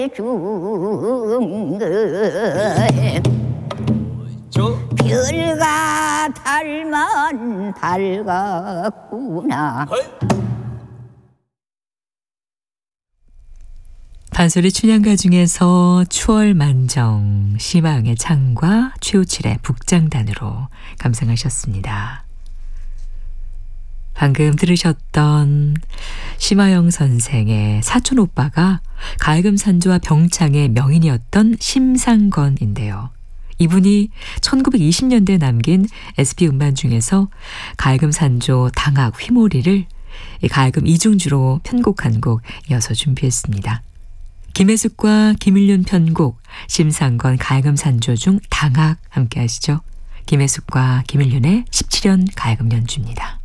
별과 달만 밝았구나. 판소리 춘향가 중에서 추월만정, 심화영의 창과 최우칠의 북장단으로 감상하셨습니다. 방금 들으셨던 심화영 선생의 사촌 오빠가 가야금산조와 병창의 명인이었던 심상건인데요. 이분이 1920년대에 남긴 SP 음반 중에서 가야금산조 당학 휘모리를 가야금 이중주로 편곡한 곡 이어서 준비했습니다. 김혜숙과 김일륜 편곡, 심상건 가야금산조 중 당학 함께 하시죠. 김혜숙과 김일륜의 17연 가야금 연주입니다.